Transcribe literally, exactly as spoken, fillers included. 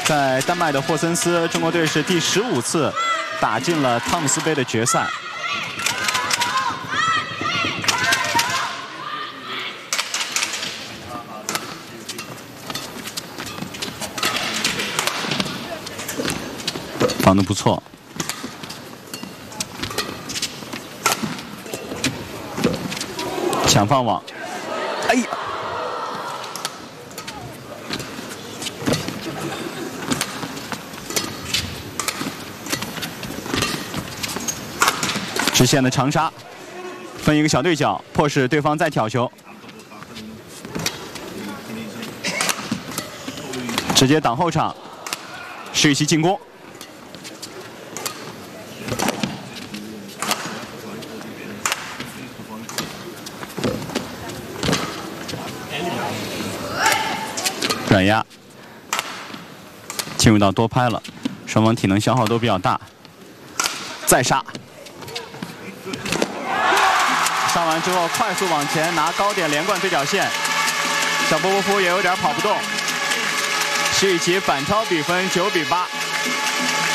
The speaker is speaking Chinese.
在丹麦的霍森斯，中国队是第十五次打进了汤姆斯杯的决赛。防得不错。 抢放网，哎呀！直线的长杀，分一个小对角，迫使对方再挑球，直接挡后场，试一其进攻。 转压，进入到多拍了，双方体能消耗都比较大。再杀，上完之后快速往前拿高点连贯对角线，小波波夫也有点跑不动。是一起反超比分九比八。